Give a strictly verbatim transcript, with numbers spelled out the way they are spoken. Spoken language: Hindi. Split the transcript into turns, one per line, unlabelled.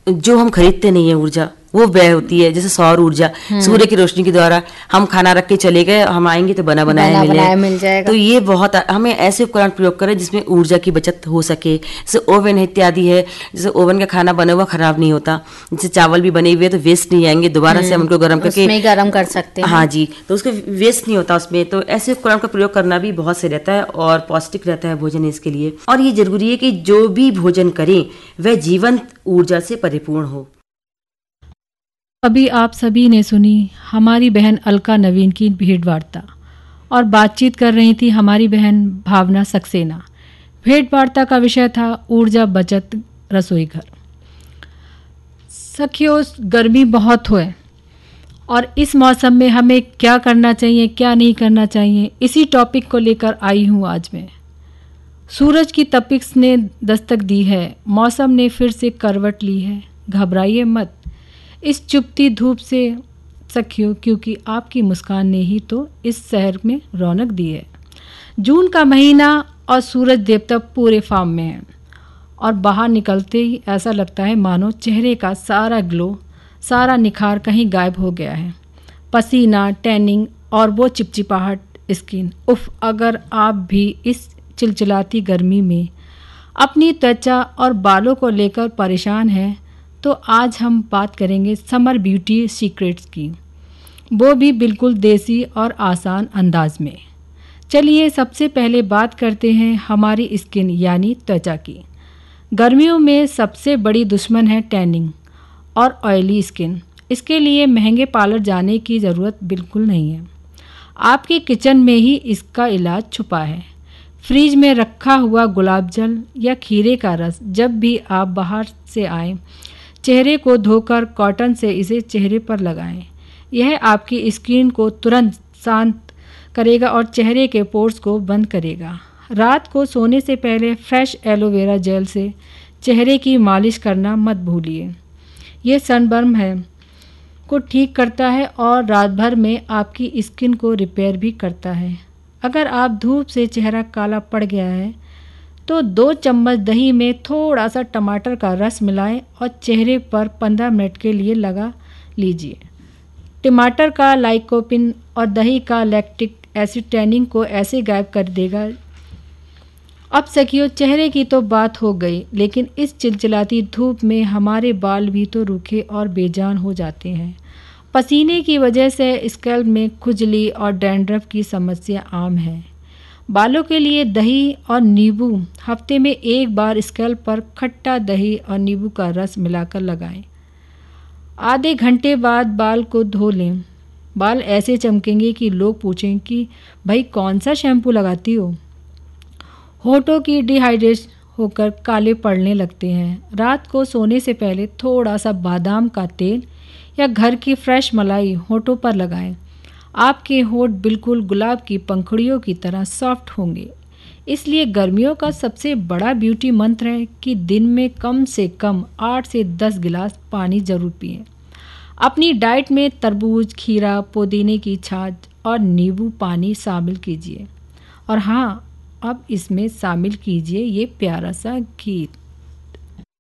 जो हम खरीदते नहीं है ऊर्जा, वो व्यय होती है। जैसे सौर ऊर्जा, सूर्य की रोशनी के द्वारा हम खाना रख के चले गए, हम आएंगे तो बना बनाया
बना
मिले
बनाया मिल जाएगा।
तो ये बहुत, हमें ऐसे उपकरण प्रयोग करें जिसमें ऊर्जा की बचत हो सके। जैसे ओवन इत्यादि है, जैसे ओवन का खाना बना हुआ खराब नहीं होता, जैसे चावल भी बने हुए तो वेस्ट नहीं आएंगे, दोबारा से हम उनको गर्म करके
उसमें गर्म कर सकते हैं।
हाँ जी, तो उसको वेस्ट नहीं होता उसमें। तो ऐसे उपकरण का प्रयोग करना भी बहुत सही रहता है और पौष्टिक रहता है भोजन इसके लिए। और ये जरूरी है कि जो भी भोजन करें वह जीवंत ऊर्जा से परिपूर्ण हो।
अभी आप सभी ने सुनी हमारी बहन अलका नवीन की भेंट वार्ता, और बातचीत कर रही थी हमारी बहन भावना सक्सेना। भेंट वार्ता का विषय था ऊर्जा बचत रसोई घर। सखियों, गर्मी बहुत हुए और इस मौसम में हमें क्या करना चाहिए, क्या नहीं करना चाहिए, इसी टॉपिक को लेकर आई हूँ आज मैं। सूरज की तपिश ने दस्तक दी है, मौसम ने फिर से करवट ली है। घबराइए मत इस चुपती धूप से सखियों, क्योंकि आपकी मुस्कान ने ही तो इस शहर में रौनक दी है। जून का महीना और सूरज देवता पूरे फार्म में हैं और बाहर निकलते ही ऐसा लगता है मानो चेहरे का सारा ग्लो, सारा निखार कहीं गायब हो गया है। पसीना, टैनिंग और वो चिपचिपाहट स्किन, उफ। अगर आप भी इस चिलचिलाती गर्मी में अपनी त्वचा और बालों को लेकर परेशान हैं तो आज हम बात करेंगे समर ब्यूटी सीक्रेट्स की, वो भी बिल्कुल देसी और आसान अंदाज में। चलिए सबसे पहले बात करते हैं हमारी स्किन यानी त्वचा की। गर्मियों में सबसे बड़ी दुश्मन है टैनिंग और ऑयली स्किन। इसके लिए महंगे पार्लर जाने की ज़रूरत बिल्कुल नहीं है, आपके किचन में ही इसका इलाज छुपा है। फ्रिज में रखा हुआ गुलाब जल या खीरे का रस जब भी आप बाहर से आएँ, चेहरे को धोकर कॉटन से इसे चेहरे पर लगाएं। यह आपकी स्किन को तुरंत शांत करेगा और चेहरे के पोर्स को बंद करेगा। रात को सोने से पहले फ्रेश एलोवेरा जेल से चेहरे की मालिश करना मत भूलिए। यह सनबर्न है को ठीक करता है और रात भर में आपकी स्किन को रिपेयर भी करता है। अगर आप धूप से चेहरा काला पड़ गया है तो दो चम्मच दही में थोड़ा सा टमाटर का रस मिलाएं और चेहरे पर पंद्रह मिनट के लिए लगा लीजिए। टमाटर का लाइकोपिन और दही का लैक्टिक एसिड टैनिंग को ऐसे गायब कर देगा। अब सखियों, चेहरे की तो बात हो गई, लेकिन इस चिलचिलाती धूप में हमारे बाल भी तो रूखे और बेजान हो जाते हैं। पसीने की वजह से स्कैल्प में खुजली और डैंड्रफ की समस्या आम है। बालों के लिए दही और नींबू हफ्ते में एक बार स्कैल्प पर खट्टा दही और नींबू का रस मिलाकर लगाएं। आधे घंटे बाद बाल को धो लें। बाल ऐसे चमकेंगे कि लोग पूछें कि भाई कौन सा शैम्पू लगाती हो। होठों की डिहाइड्रेट होकर काले पड़ने लगते हैं। रात को सोने से पहले थोड़ा सा बादाम का तेल या घर की फ्रेश मलाई होठों पर लगाएं। आपके होठ बिल्कुल गुलाब की पंखुड़ियों की तरह सॉफ्ट होंगे। इसलिए गर्मियों का सबसे बड़ा ब्यूटी मंत्र है कि दिन में कम से कम आठ से दस गिलास पानी जरूर पिएं। अपनी डाइट में तरबूज, खीरा, पुदीने की छाछ और नींबू पानी शामिल कीजिए। और हाँ, अब इसमें शामिल कीजिए ये प्यारा सा गीत।